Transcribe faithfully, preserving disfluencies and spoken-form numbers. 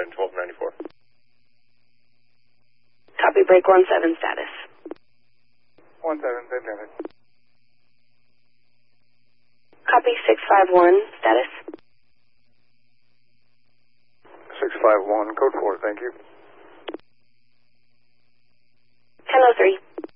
seven, twelve ninety-four. Copy, break one seven status. one seven, same damage. Copy, six five one status. six five one, code four, thank you. ten oh three.